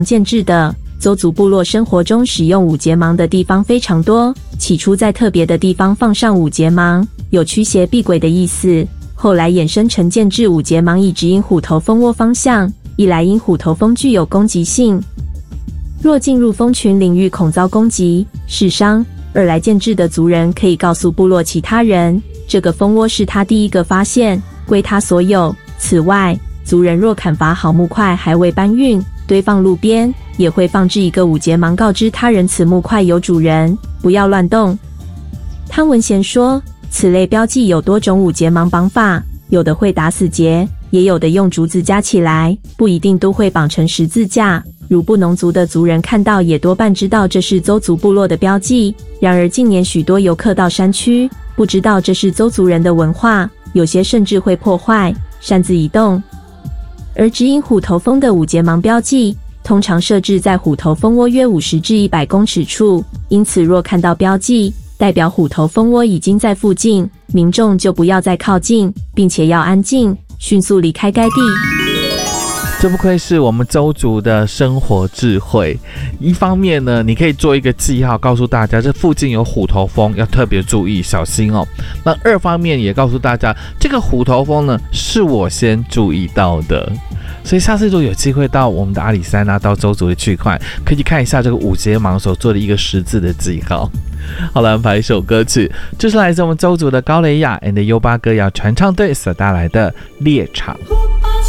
建制的。邹族部落生活中使用五节芒的地方非常多，起初在特别的地方放上五节芒，有驱邪避鬼的意思。后来衍生成建制五节芒以指引虎头蜂窝方向，一来因虎头蜂具有攻击性，若进入蜂群领域恐遭攻击视伤；二来建制的族人可以告诉部落其他人，这个蜂窝是他第一个发现，归他所有。此外，族人若砍伐好木块还未搬运，堆放路边，也会放置一个五节芒，告知他人此木块有主人，不要乱动。汤文贤说，此类标记有多种五节芒绑法，有的会打死结，也有的用竹子夹起来，不一定都会绑成十字架。如布农族的族人看到也多半知道这是邹族部落的标记，然而近年许多游客到山区，不知道这是邹族人的文化，有些甚至会破坏，擅自移动。而指引虎头蜂的五节芒标记，通常设置在虎头蜂窝约50至100公尺处，因此若看到标记，代表虎头蜂窝已经在附近，民众就不要再靠近，并且要安静，迅速离开该地。 这不愧是我们邹族的生活智慧。一方面呢，你可以做一个记号，告诉大家这附近有虎头蜂，要特别注意小心哦。那二方面也告诉大家，这个虎头蜂呢是我先注意到的。所以下次如果有机会到我们的阿里山啊，到邹族的区块，可以去看一下这个五节芒所做的一个十字的记号。好了，安排一首歌曲，这是来自我们邹族的高蕾雅 and 优巴歌谣传唱队所带来的猎场。